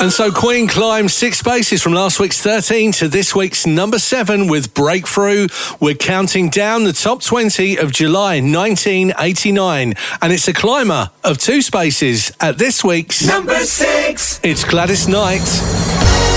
And so Queen climbed 6 spaces from last week's 13 to this week's number 7 with Breakthrough. We're counting down the top 20 of July 1989. And it's a climber of 2 spaces at this week's number 6. It's Gladys Knight.